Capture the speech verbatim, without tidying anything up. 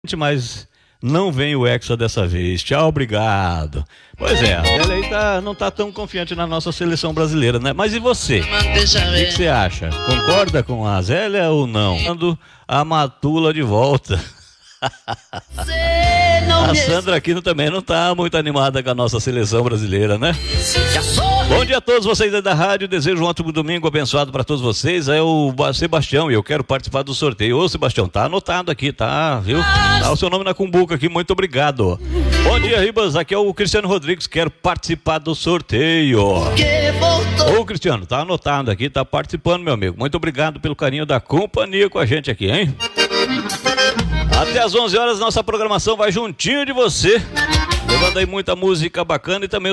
mas não vem o Hexa dessa vez. Tchau, obrigado. Pois é, a Zélia aí tá, não tá tão confiante na nossa seleção brasileira, né? Mas e você? O que, que você acha? Concorda com a Zélia ou não? Mando a Matula de volta. A Sandra Aquino também não tá muito animada com a nossa seleção brasileira, né? Bom dia a todos vocês aí da rádio, desejo um ótimo domingo abençoado para todos vocês. É o Sebastião e eu quero participar do sorteio. Ô Sebastião, tá anotado aqui, tá, viu? Tá o seu nome na cumbuca aqui, muito obrigado. Bom dia, Ribas, aqui é o Cristiano Rodrigues, quero participar do sorteio. Ô Cristiano, tá anotado aqui, tá participando, meu amigo. Muito obrigado pelo carinho da companhia com a gente aqui, hein? Até às onze horas nossa programação vai juntinho de você, levando aí muita música bacana e também